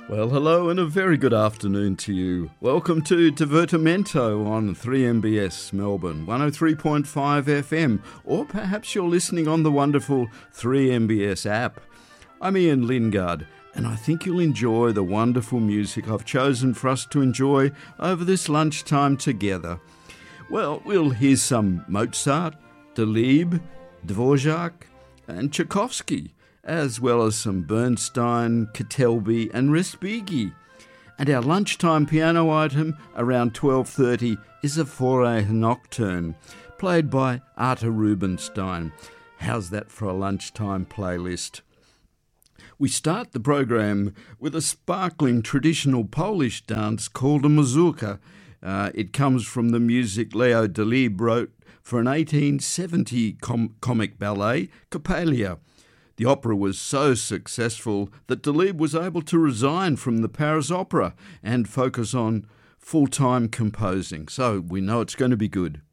Well, hello and a very good afternoon to you. Welcome to Divertimento on 3MBS Melbourne, 103.5 FM, or perhaps you're listening on the wonderful 3MBS app. I'm Ian Lingard, and I think you'll enjoy the wonderful music I've chosen for us to enjoy over this lunchtime together. Well, we'll hear some Mozart, Delibes, Dvorak, and Tchaikovsky, as well as some Bernstein, Ketelby and Respighi. And our lunchtime piano item around 12:30 is a Fauré Nocturne, played by Artur Rubinstein. How's that for a lunchtime playlist? We start the program with a sparkling traditional Polish dance called a mazurka. It comes from the music Leo Delibes wrote for an 1870 comic ballet, Coppelia. The opera was so successful that Delibes was able to resign from the Paris Opera and focus on full-time composing. So we know it's going to be good.